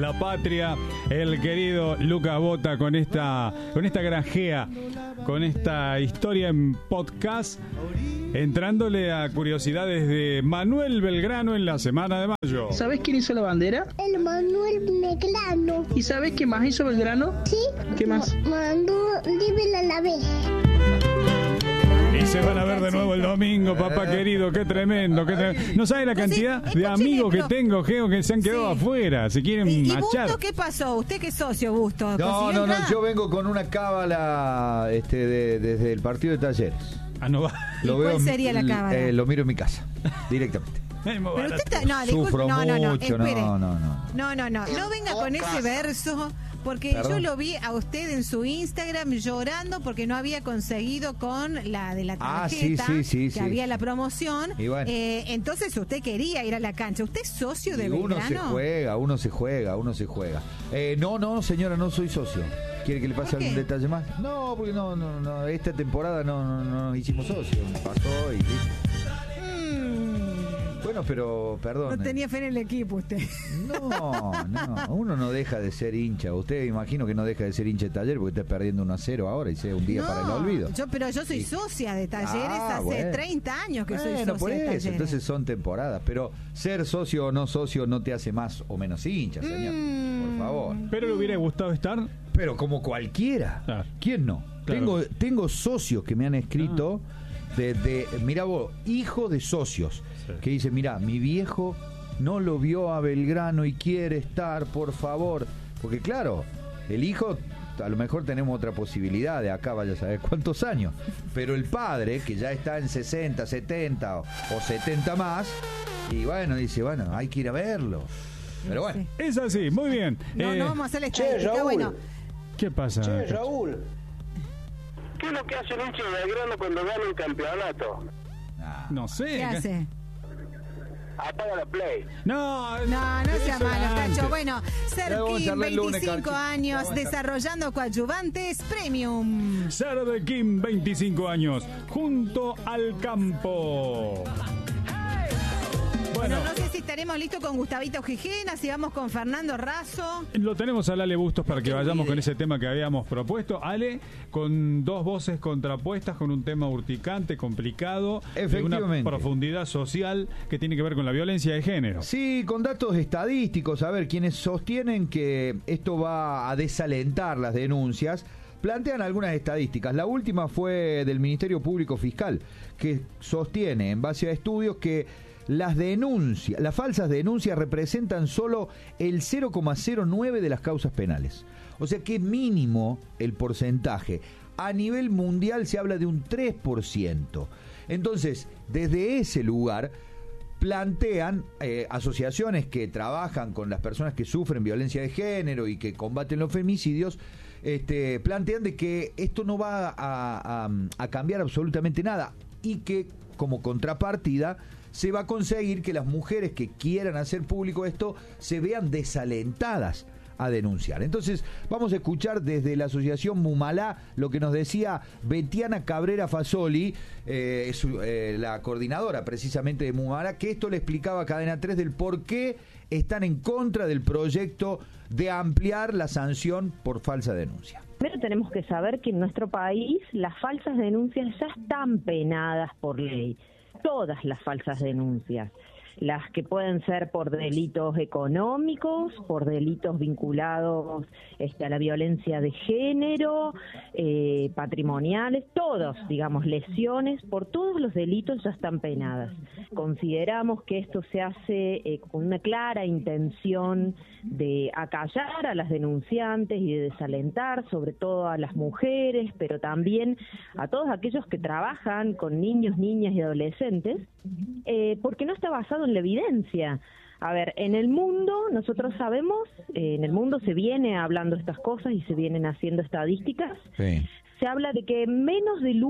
la patria, el querido Lucas Bota con esta granjea, con esta historia en podcast, entrándole a curiosidades de Manuel Belgrano en la semana de mayo. ¿Sabés quién hizo la bandera? El Manuel Belgrano. ¿Y sabés qué más hizo Belgrano? Sí. ¿Qué más? Mandó libre a la vez. Y se van a ver de nuevo el domingo, papá querido, qué tremendo, qué tremendo. No sabe la cantidad de amigos que tengo, Geo, que se han quedado afuera, se quieren machar. ¿Busto qué pasó? ¿Usted qué socio, Busto? No, yo vengo con una cábala desde el partido de Talleres. Ah, no va. ¿Cuál sería la cábala? Lo miro en mi casa, directamente. Pero usted está, no, Sufro mucho, espere. No venga con ese verso, porque ¿Perdón? yo lo vi a usted en su Instagram llorando porque no había conseguido con la de la tarjeta, que había la promoción. Y bueno. Entonces usted quería ir a la cancha. ¿Usted es socio de Belgrano? Uno se juega. No, señora, no soy socio. ¿Quiere que le pase algún detalle más? No, porque no, esta temporada no hicimos socios. Pasó y listo. Bueno, pero, perdón. No tenía fe en el equipo usted. No, uno no deja de ser hincha. Usted imagino que no deja de ser hincha de Taller porque está perdiendo 1-0 ahora y sea un día para el olvido. Pero yo soy socia de Talleres hace 30 años que soy socia por de eso, Talleres. entonces son temporadas. Pero ser socio o no socio no te hace más o menos hincha, señor. Por favor. ¿Pero le hubiera gustado estar? Pero como cualquiera. Claro. ¿Quién no? Claro. Tengo socios que me han escrito mira vos, hijo de socios, que dice, mira, mi viejo no lo vio a Belgrano y quiere estar, por favor. Porque claro, el hijo, a lo mejor tenemos otra posibilidad de acá, vaya a saber cuántos años. Pero el padre, que ya está en 60, 70 o 70 más, y bueno, dice, hay que ir a verlo. Pero bueno. Sí. Es así, muy bien. No vamos a hacer la estadística, bueno. ¿Qué pasa? Raúl, ¿qué es lo que hace el hincha de Belgrano cuando gana el campeonato? No sé. ¿Qué hace? Apaga la play. No sea malo, Cacho. Bueno, Serkin, 25 años, Vamos a desarrollando coadyuvantes premium. Serkin, 25 años, junto al campo. Bueno, no sé si estaremos listos con Gustavito Gijena, si vamos con Fernando Razo. Lo tenemos al Ale Bustos para que vayamos con ese tema que habíamos propuesto. Ale, con dos voces contrapuestas, con un tema urticante, complicado, de una profundidad social que tiene que ver con la violencia de género. Sí, con datos estadísticos. A ver, quienes sostienen que esto va a desalentar las denuncias, plantean algunas estadísticas. La última fue del Ministerio Público Fiscal, que sostiene, en base a estudios, que las falsas denuncias representan solo el 0,09 de las causas penales. O sea que mínimo el porcentaje. A nivel mundial se habla de un 3%. Entonces, desde ese lugar plantean asociaciones que trabajan con las personas que sufren violencia de género y que combaten los femicidios, plantean de que esto no va a cambiar absolutamente nada y que como contrapartida se va a conseguir que las mujeres que quieran hacer público esto se vean desalentadas a denunciar. Entonces vamos a escuchar desde la asociación Mumalá lo que nos decía Betiana Cabrera Fasoli, es la coordinadora precisamente de Mumalá, que esto le explicaba a Cadena 3 del por qué están en contra del proyecto de ampliar la sanción por falsa denuncia. Primero tenemos que saber que en nuestro país las falsas denuncias ya están penadas por ley. Todas las falsas denuncias, las que pueden ser por delitos económicos, por delitos vinculados a la violencia de género, patrimoniales, todos, digamos, lesiones, por todos los delitos ya están penadas. Consideramos que esto se hace con una clara intención de acallar a las denunciantes y de desalentar sobre todo a las mujeres, pero también a todos aquellos que trabajan con niños, niñas y adolescentes, porque no está basado en la evidencia. A ver, en el mundo, nosotros sabemos, en el mundo se viene hablando estas cosas y se vienen haciendo estadísticas. Sí. Se habla de que menos del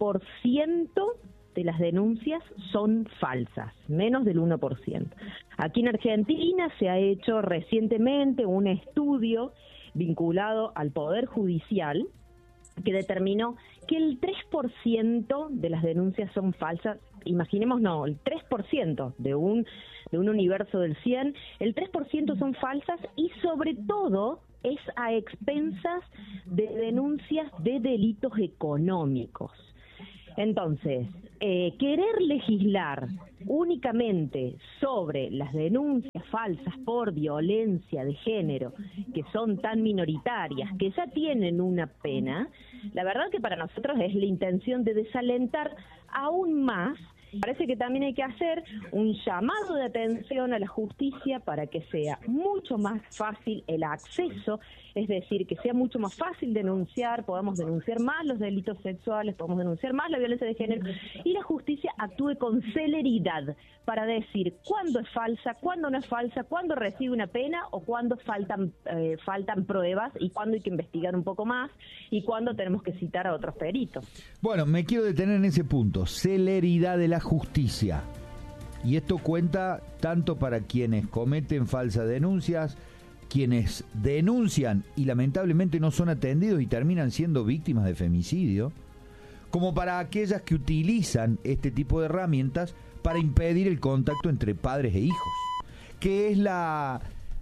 1% de las denuncias son falsas, menos del 1%. Aquí en Argentina se ha hecho recientemente un estudio vinculado al Poder Judicial que determinó que el 3% de las denuncias son falsas. Imaginemos, el 3% de de un universo del 100, el 3% son falsas y sobre todo es a expensas de denuncias de delitos económicos. Entonces, querer legislar únicamente sobre las denuncias falsas por violencia de género, que son tan minoritarias, que ya tienen una pena, la verdad que para nosotros es la intención de desalentar aún más. Parece que también hay que hacer un llamado de atención a la justicia para que sea mucho más fácil el acceso, es decir, que sea mucho más fácil denunciar, podamos denunciar más los delitos sexuales, podamos denunciar más la violencia de género, y la justicia actúe con celeridad para decir cuándo es falsa, cuándo no es falsa, cuándo recibe una pena o cuándo faltan pruebas y cuándo hay que investigar un poco más y cuándo tenemos que citar a otros peritos. Bueno, me quiero detener en ese punto, celeridad de la justicia. Y esto cuenta tanto para quienes cometen falsas denuncias, quienes denuncian y lamentablemente no son atendidos y terminan siendo víctimas de femicidio, como para aquellas que utilizan este tipo de herramientas para impedir el contacto entre padres e hijos, que es la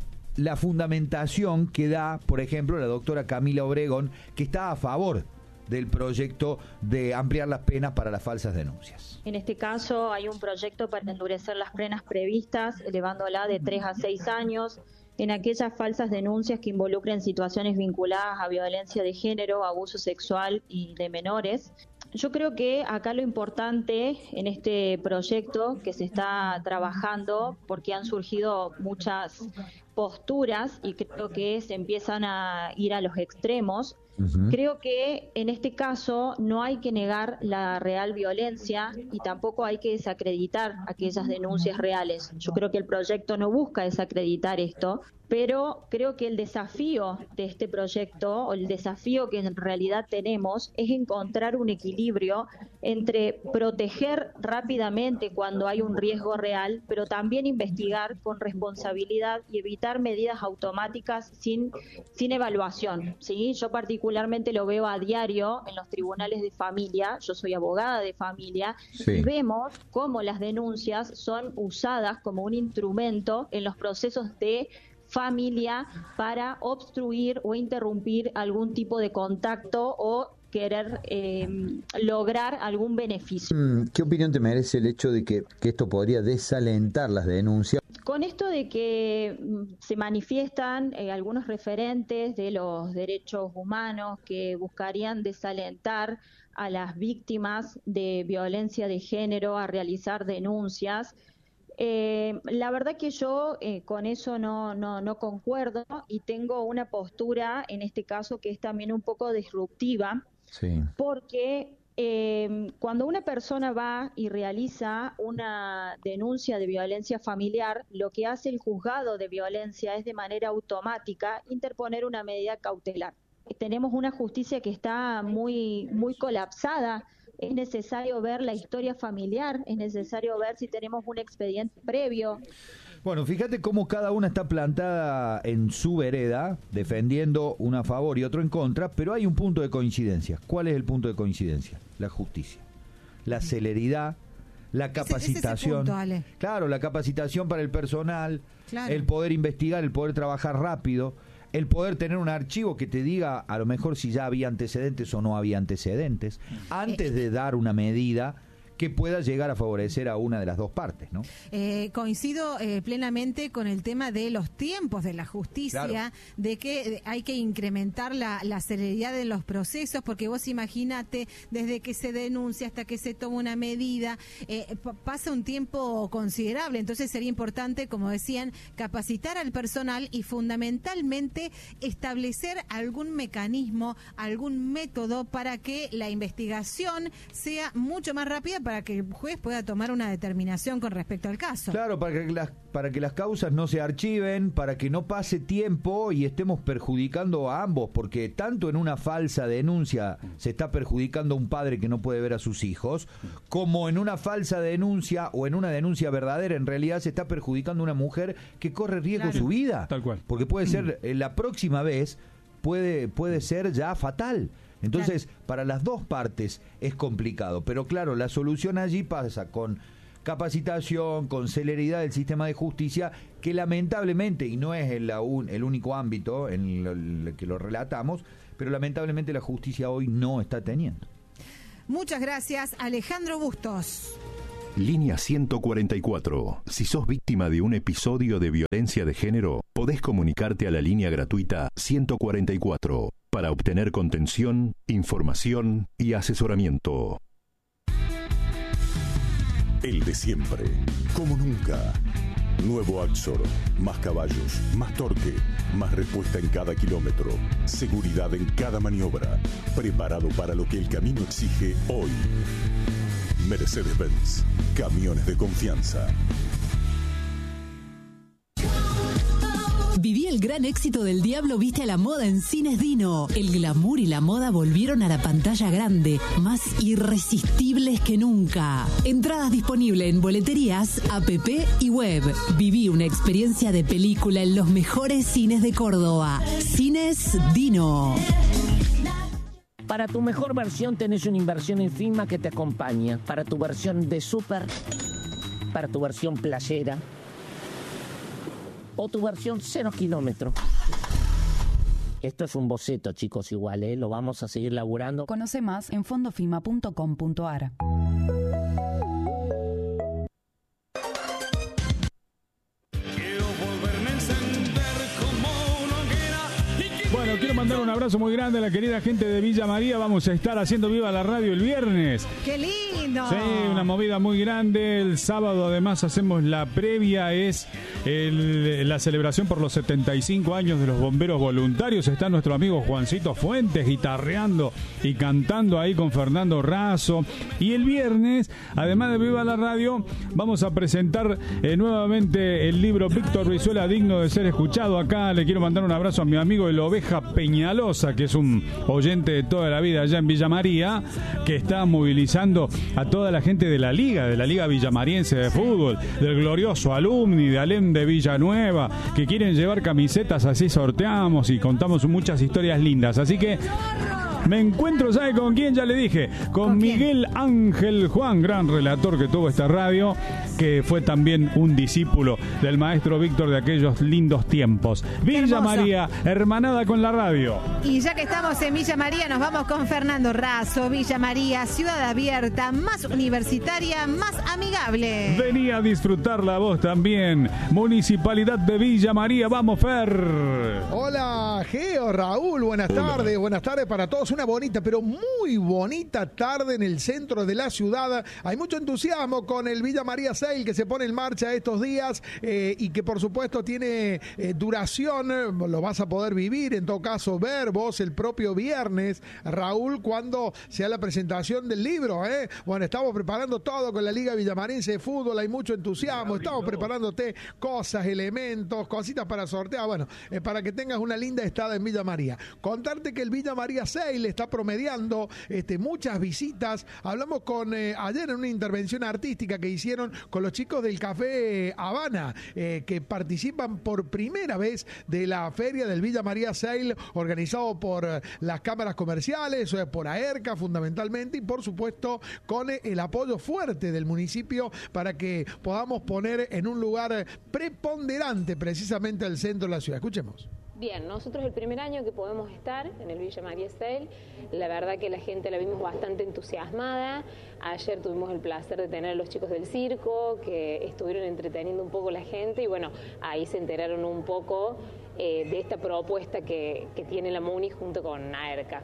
fundamentación que da, por ejemplo, la doctora Camila Obregón, que está a favor del proyecto de ampliar las penas para las falsas denuncias. En este caso hay un proyecto para endurecer las penas previstas, elevándola de 3 a 6 años, en aquellas falsas denuncias que involucren situaciones vinculadas a violencia de género, abuso sexual y de menores. Yo creo que acá lo importante en este proyecto que se está trabajando, porque han surgido muchas posturas y creo que se empiezan a ir a los extremos. Creo que en este caso no hay que negar la real violencia y tampoco hay que desacreditar aquellas denuncias reales. Yo creo que el proyecto no busca desacreditar esto, pero creo que el desafío de este proyecto, o el desafío que en realidad tenemos, es encontrar un equilibrio entre proteger rápidamente cuando hay un riesgo real, pero también investigar con responsabilidad y evitar medidas automáticas sin evaluación, ¿sí? Yo particularmente lo veo a diario en los tribunales de familia, yo soy abogada de familia, sí. Y vemos cómo las denuncias son usadas como un instrumento en los procesos de familia para obstruir o interrumpir algún tipo de contacto o querer lograr algún beneficio. ¿Qué opinión te merece el hecho de que esto podría desalentar las denuncias? Con esto de que se manifiestan algunos referentes de los derechos humanos que buscarían desalentar a las víctimas de violencia de género a realizar denuncias, la verdad que yo con eso no concuerdo y tengo una postura en este caso que es también un poco disruptiva, sí. Porque cuando una persona va y realiza una denuncia de violencia familiar, lo que hace el juzgado de violencia es de manera automática interponer una medida cautelar. Tenemos una justicia que está muy colapsada. Es necesario ver la historia familiar, es necesario ver si tenemos un expediente previo. Bueno, fíjate cómo cada una está plantada en su vereda, defendiendo uno a favor y otro en contra, pero hay un punto de coincidencia. ¿Cuál es el punto de coincidencia? La justicia, la celeridad, la capacitación. Ese punto, Ale. Claro, la capacitación para el personal, claro. El poder investigar, el poder trabajar rápido, el poder tener un archivo que te diga a lo mejor si ya había antecedentes o no había antecedentes, antes de dar una medida que pueda llegar a favorecer a una de las dos partes, ¿no? Coincido plenamente con el tema de los tiempos de la justicia, claro. De que hay que incrementar la celeridad de los procesos, porque vos imagínate, desde que se denuncia hasta que se toma una medida, pasa un tiempo considerable, entonces sería importante, como decían, capacitar al personal y fundamentalmente establecer algún mecanismo, algún método para que la investigación sea mucho más rápida, para que el juez pueda tomar una determinación con respecto al caso. Claro, para que las causas no se archiven, para que no pase tiempo y estemos perjudicando a ambos, porque tanto en una falsa denuncia se está perjudicando a un padre que no puede ver a sus hijos, como en una falsa denuncia o en una denuncia verdadera, en realidad se está perjudicando a una mujer que corre riesgo su vida. Tal cual. Porque puede ser, la próxima vez, puede ser ya fatal. Entonces, para las dos partes es complicado, pero claro, la solución allí pasa con capacitación, con celeridad del sistema de justicia, que lamentablemente, y no es el único ámbito en el que lo relatamos, pero lamentablemente la justicia hoy no está teniendo. Muchas gracias, Alejandro Bustos. Línea 144. Si sos víctima de un episodio de violencia de género, podés comunicarte a la línea gratuita 144 para obtener contención, información y asesoramiento. El de siempre, como nunca. Nuevo Axor, más caballos, más torque, más respuesta en cada kilómetro, seguridad en cada maniobra, preparado para lo que el camino exige hoy. Mercedes-Benz, camiones de confianza. Viví el gran éxito del Diablo Viste a la Moda en Cines Dino. El glamour y la moda volvieron a la pantalla grande, más irresistibles que nunca. Entradas disponibles en boleterías, app y web. Viví una experiencia de película en los mejores cines de Córdoba. Cines Dino. Para tu mejor versión tenés una inversión en firma que te acompaña. Para tu versión de súper, para tu versión playera o tu versión 0 kilómetros. Esto es un boceto, chicos, igual, lo vamos a seguir laburando. Conoce más en fondofima.com.ar. Bueno, quiero mandar un abrazo muy grande a la querida gente de Villa María. Vamos a estar haciendo Viva la Radio el viernes. ¡Qué lindo! Sí, una movida muy grande. El sábado además hacemos la previa, es la celebración por los 75 años de los bomberos voluntarios. Está nuestro amigo Juancito Fuentes guitarreando y cantando ahí con Fernando Razo. Y el viernes, además de Viva la Radio, vamos a presentar nuevamente el libro Víctor Brizuela, digno de ser escuchado. Acá le quiero mandar un abrazo a mi amigo el Oveja Peñalosa, que es un oyente de toda la vida allá en Villa María, que está movilizando a toda la gente de la Liga Villamariense de Fútbol, del glorioso Alumni, de Alem de Villanueva, que quieren llevar camisetas, así sorteamos y contamos muchas historias lindas. Así que me encuentro, ¿sabe con quién? Ya le dije, con Miguel Ángel Juan, gran relator que tuvo esta radio, que fue también un discípulo del maestro Víctor de aquellos lindos tiempos. Villa María, hermanada con la radio. Y ya que estamos en Villa María, nos vamos con Fernando Razo. Villa María, ciudad abierta, más universitaria, más amigable. Vení a disfrutar la voz también. Municipalidad de Villa María, vamos, Fer. Hola, Geo, Raúl, buenas tardes para todos. Una bonita, pero muy bonita tarde en el centro de la ciudad. Hay mucho entusiasmo con el Villa María Sale que se pone en marcha estos días y que por supuesto tiene duración. Lo vas a poder vivir, en todo caso ver vos el propio viernes, Raúl, cuando sea la presentación del libro. Bueno, estamos preparando todo con la Liga Villamariense de Fútbol, hay mucho entusiasmo, estamos preparándote cosas, elementos, cositas para sortear, bueno, para que tengas una linda estada en Villa María. Contarte que el Villa María Sale está promediando muchas visitas. Hablamos con ayer en una intervención artística que hicieron con los chicos del Café Habana, que participan por primera vez de la feria del Villa María Sale, organizado por las cámaras comerciales, por AERCA fundamentalmente, y por supuesto con el apoyo fuerte del municipio para que podamos poner en un lugar preponderante precisamente el centro de la ciudad. Escuchemos. Bien, nosotros el primer año que podemos estar en el Villa María Sale, la verdad que la gente la vimos bastante entusiasmada. Ayer tuvimos el placer de tener a los chicos del circo que estuvieron entreteniendo un poco a la gente y bueno, ahí se enteraron un poco de esta propuesta que tiene la MUNI junto con AERCA.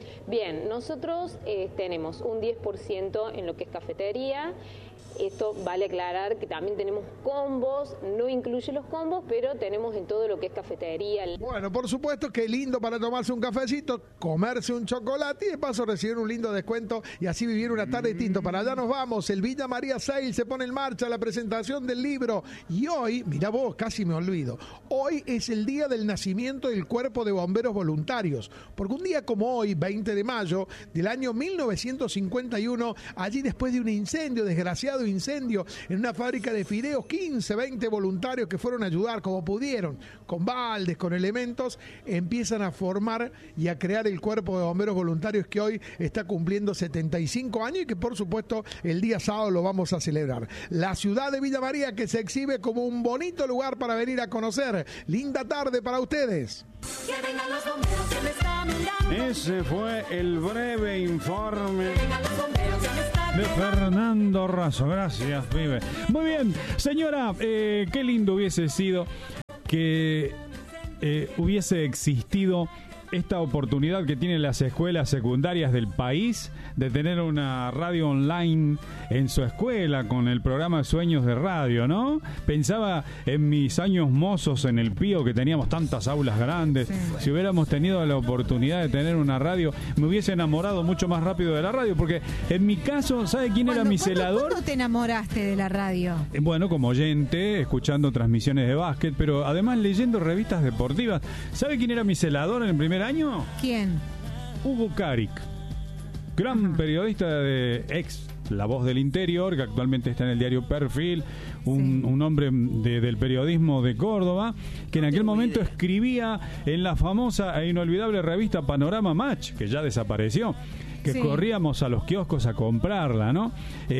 Bien, nosotros tenemos un 10% en lo que es cafetería. Esto vale aclarar que también tenemos combos, no incluye los combos, pero tenemos en todo lo que es cafetería. Bueno, por supuesto que lindo para tomarse un cafecito, comerse un chocolate y de paso recibir un lindo descuento y así vivir una tarde distinta. Para allá nos vamos, el Villa María Sale se pone en marcha la presentación del libro y hoy, mira vos, casi me olvido, hoy es el día del nacimiento del Cuerpo de Bomberos Voluntarios, porque un día como hoy, 20 de mayo del año 1951, allí después de un incendio desgraciado incendio en una fábrica de fideos. 15, 20 voluntarios que fueron a ayudar como pudieron, con baldes, con elementos, empiezan a formar y a crear el cuerpo de bomberos voluntarios que hoy está cumpliendo 75 años y que por supuesto el día sábado lo vamos a celebrar. La ciudad de Villa María que se exhibe como un bonito lugar para venir a conocer. Linda tarde para ustedes. Ese fue el breve informe de Fernando Razo. Gracias, pibe. Muy bien, señora, qué lindo hubiese sido que hubiese existido esta oportunidad que tienen las escuelas secundarias del país de tener una radio online en su escuela con el programa Sueños de Radio, ¿no? Pensaba en mis años mozos en el Pío, que teníamos tantas aulas grandes. Si hubiéramos tenido la oportunidad de tener una radio, me hubiese enamorado mucho más rápido de la radio, porque en mi caso, ¿sabe quién era mi celador? ¿Cuándo te enamoraste de la radio? Bueno, como oyente, escuchando transmisiones de básquet, pero además leyendo revistas deportivas. ¿Sabe quién era mi celador en el primer año? ¿Quién? Hugo Caric, gran periodista de La Voz del Interior, que actualmente está en el diario Perfil, un hombre del periodismo de Córdoba, que en aquel momento escribía en la famosa e inolvidable revista Panorama Match, que ya desapareció, que corríamos a los kioscos a comprarla, ¿no?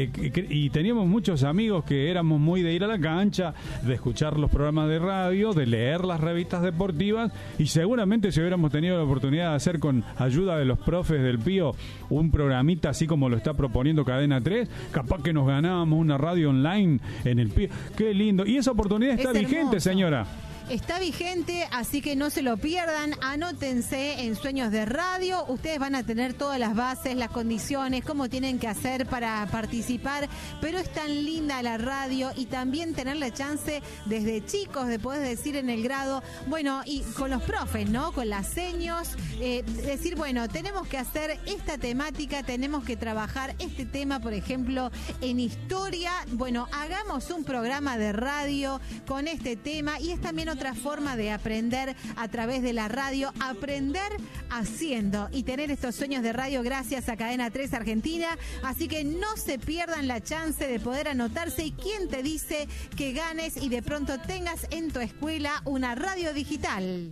Y teníamos muchos amigos que éramos muy de ir a la cancha, de escuchar los programas de radio, de leer las revistas deportivas, y seguramente si hubiéramos tenido la oportunidad de hacer con ayuda de los profes del Pío un programita así como lo está proponiendo Cadena 3, capaz que nos ganábamos una radio online en el Pío. ¡Qué lindo! Y esa oportunidad está vigente, señora. Está vigente, así que no se lo pierdan. Anótense en Sueños de Radio. Ustedes van a tener todas las bases, las condiciones, cómo tienen que hacer para participar. Pero es tan linda la radio y también tener la chance desde chicos de poder decir en el grado, bueno, y con los profes, ¿no? Con las seños, decir, bueno, tenemos que hacer esta temática, tenemos que trabajar este tema, por ejemplo, en historia. Bueno, hagamos un programa de radio con este tema y es también otra forma de aprender a través de la radio, aprender haciendo y tener estos sueños de radio gracias a Cadena 3 Argentina, así que no se pierdan la chance de poder anotarse y quién te dice que ganes y de pronto tengas en tu escuela una radio digital.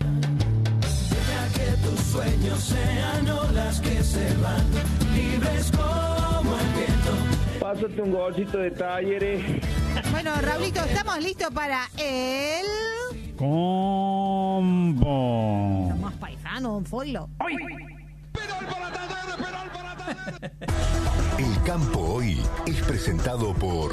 Deja que tus sueños sean olas que se van, libres como el viento. Pásate un golcito de talleres. Bueno, Raulito, estamos listos para el... Combo. Lo más paisano, don Folo. El campo hoy es presentado por...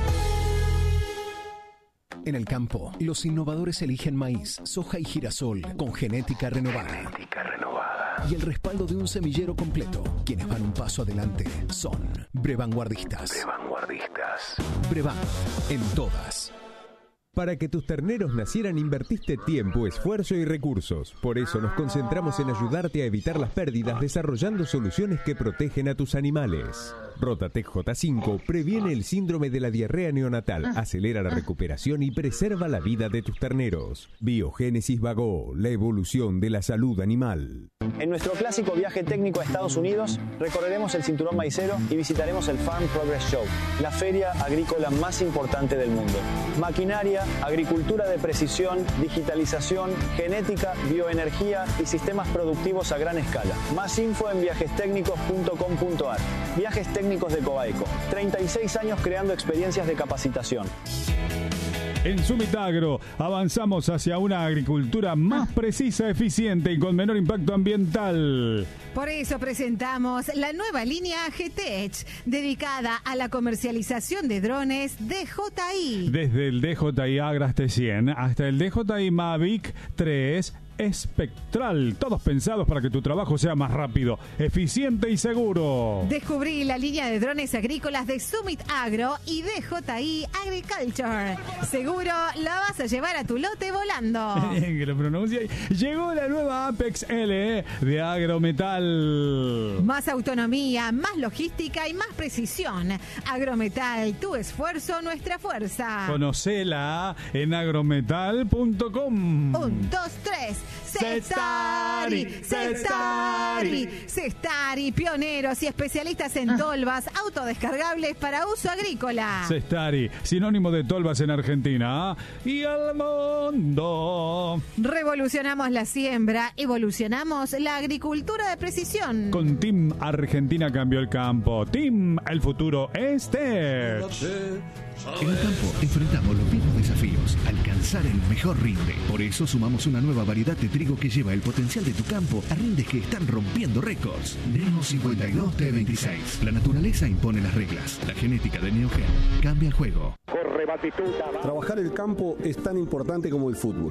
En el campo, los innovadores eligen maíz, soja y girasol con genética renovada. Y el respaldo de un semillero completo. Quienes van un paso adelante son Brevanguardistas. Brevan, en todas. Para que tus terneros nacieran invertiste tiempo, esfuerzo y recursos. Por eso nos concentramos en ayudarte a evitar las pérdidas desarrollando soluciones que protegen a tus animales. Rotatec J5 previene el síndrome de la diarrea neonatal, acelera la recuperación y preserva la vida de tus terneros. Biogénesis Vago, la evolución de la salud animal. En nuestro clásico viaje técnico a Estados Unidos, recorreremos el cinturón maicero y visitaremos el Farm Progress Show, la feria agrícola más importante del mundo. Maquinaria, agricultura de precisión, digitalización, genética, bioenergía y sistemas productivos a gran escala. Más info en viajestecnicos.com.ar. Viajes Técnicos de Cobaeco. 36 años creando experiencias de capacitación. En Sumitagro avanzamos hacia una agricultura más precisa, eficiente y con menor impacto ambiental. Por eso presentamos la nueva línea GTech, dedicada a la comercialización de drones DJI. Desde el DJI Agras T100 hasta el DJI Mavic 3 Espectral, todos pensados para que tu trabajo sea más rápido, eficiente y seguro. Descubrí la línea de drones agrícolas de Summit Agro y DJI Agriculture. Seguro la vas a llevar a tu lote volando. Que lo pronuncia. Llegó la nueva Apex L de Agrometal. Más autonomía, más logística y más precisión. Agrometal, tu esfuerzo, nuestra fuerza. Conocela en agrometal.com. 1, 2, 3. Cestari, pioneros y especialistas en tolvas autodescargables para uso agrícola. Cestari, sinónimo de tolvas en Argentina y al mundo. Revolucionamos la siembra, evolucionamos la agricultura de precisión. Con Team Argentina cambió el campo. Team, el futuro es Tech. En el campo enfrentamos los mismos desafíos, alcanzar el mejor rinde. Por eso sumamos una nueva variedad de trigo que lleva el potencial de tu campo a rindes que están rompiendo récords. Neo 52 T26. La naturaleza impone las reglas. La genética de Neogen cambia el juego. Trabajar el campo es tan importante como el fútbol.